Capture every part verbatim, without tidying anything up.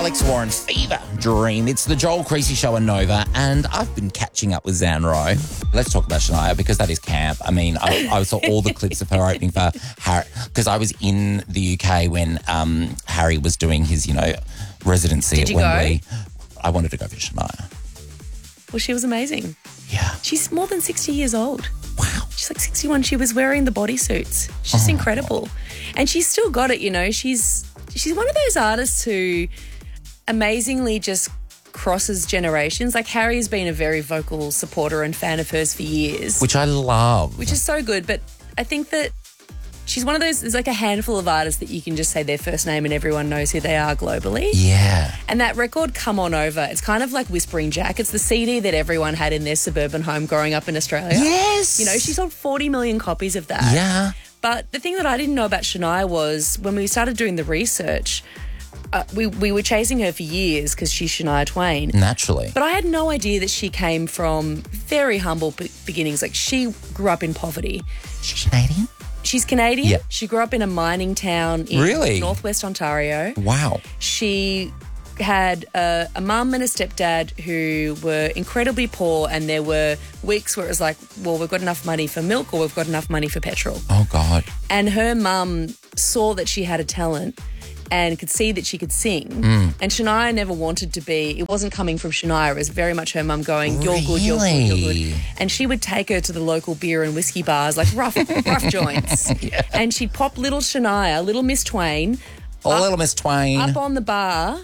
Alex Warren, Fever Dream. It's the Joel Creasy Show on Nova, and I've been catching up with Zan Rowe. Let's talk about Shania, because that is camp. I mean, I, I saw all the clips of her opening for Harry, because I was in the U K when um, Harry was doing his, you know, residency Did at you Wembley. go? I wanted to go for Shania. Well, she was amazing. Yeah. She's more than sixty years old. Wow. She's like sixty-one. She was wearing the bodysuits. She's just Oh, incredible. And she's still got it, you know. She's she's one of those artists who amazingly just crosses generations. Like Harry's been a very vocal supporter and fan of hers for years. Which I love. Which is so good. But I think that she's one of those, there's like a handful of artists that you can just say their first name and everyone knows who they are globally. Yeah. And that record, Come On Over, it's kind of like Whispering Jack. It's the C D that everyone had in their suburban home growing up in Australia. Yes. You know, she sold forty million copies of that. Yeah. But the thing that I didn't know about Shania was when we started doing the research, uh, we, we were chasing her for years because she's Shania Twain. Naturally. But I had no idea that she came from very humble be- beginnings. Like, she grew up in poverty. She's Canadian? She's Canadian. Yeah. She grew up in a mining town in Really? northwest Ontario. Wow. She had a, a mum and a stepdad who were incredibly poor, and there were weeks where it was like, well, we've got enough money for milk or we've got enough money for petrol. Oh, God. And her mum saw that she had a talent and could see that she could sing. Mm. And Shania never wanted to be, it wasn't coming from Shania, it was very much her mum going, you're good, you're good, you're Really? good. And she would take her to the local beer and whiskey bars, like rough rough joints. Yeah. And she'd pop little Shania, little Miss Twain, Oh, up, little Miss Twain. up on the bar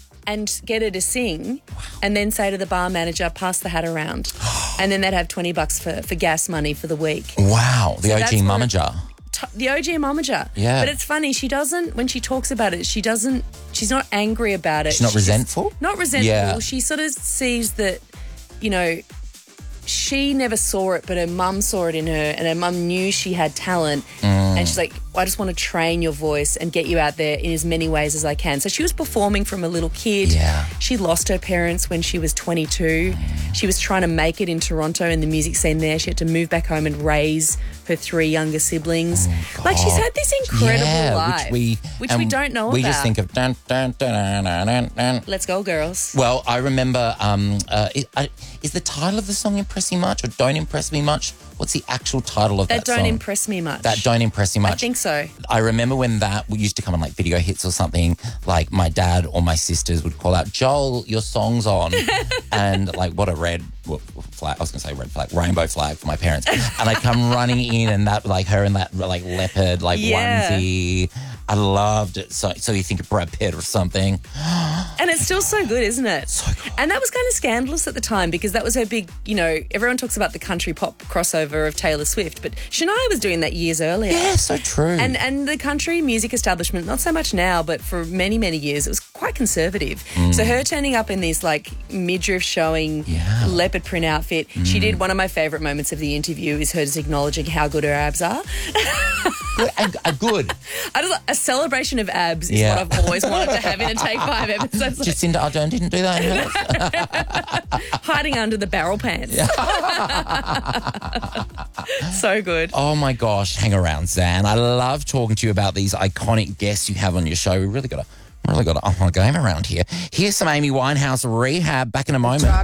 and get her to sing, and then say to the bar manager, pass the hat around. And then they'd have twenty bucks for, for gas money for the week. Wow. The So O that's G what- Mummager. T- The O G Momager. Yeah. But it's funny, she doesn't, when she talks about it, she doesn't, she's not angry about it. She's not She just- resentful? not resentful. Yeah. She sort of sees that, you know, she never saw it, but her mum saw it in her, and her mum knew she had talent. Mm. And she's like, I just want to train your voice and get you out there in as many ways as I can. So she was performing from a little kid. Yeah. She lost her parents when she was twenty-two. She was trying to make it in Toronto in the music scene there. She had to move back home and raise her three younger siblings. like, she's had this incredible yeah, life, which we which and we don't know We about. just think of dun dun dun dun dun dun. Let's go, girls. Well, I remember. Um, uh, is, uh, is the title of the song "Impress Me Much" or "Don't Impress Me Much"? What's the actual title of that, That don't song? impress me much. That don't impress me much. I think so. I remember when that used to come on like video hits or something, like my dad or my sisters would call out, Joel, your song's on. And like, what a red well, flag, I was going to say red flag, rainbow flag for my parents. And I come running in and that, like her in that like leopard, like Yeah. onesie. I loved it. So, so you think of Brad Pitt or something. And it's still so good, isn't it? So good. And that was kind of scandalous at the time because that was her big, you know, everyone talks about the country pop crossover of Taylor Swift, but Shania was doing that years earlier. Yeah, so true. And and the country music establishment, not so much now, but for many, many years, it was quite conservative. So her turning up in this like midriff showing Yeah. leopard print outfit, she did one of my favourite moments of the interview is her just acknowledging how good her abs are. good, and, uh, good. I just, a celebration of abs is Yeah. what I've always wanted to have in a Take Five episode. Like, Jacinda Ardern didn't do that in hers. hiding under the barrel pants. So good. Oh my gosh, hang around, Zan. I love talking to you about these iconic guests you have on your show. We really got to, really got to up our game around here. Here's some Amy Winehouse Rehab. Back in a moment.